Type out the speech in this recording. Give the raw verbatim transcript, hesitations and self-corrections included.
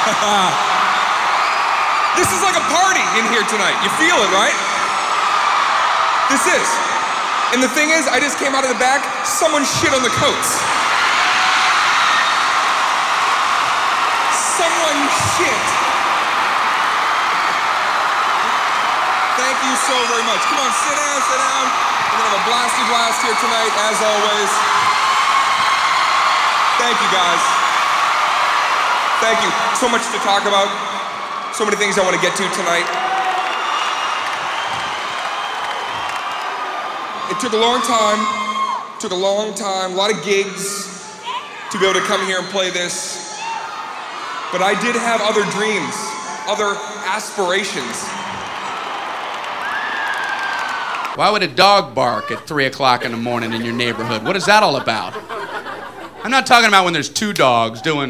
This is like a party in here tonight. You feel it, right? This is. And the thing is, I just came out of the back, someone shit on the coats. Someone shit. Thank you so very much. Come on, sit down, sit down. We're gonna have a blasty blast here tonight, as always. Thank you, guys. Thank you. So much to talk about. So many things I want to get to tonight. It took a long time, took a long time, a lot of gigs to be able to come here and play this. But I did have other dreams, other aspirations. Why would a dog bark at three o'clock in the morning in your neighborhood? What is that all about? I'm not talking about when there's two dogs doing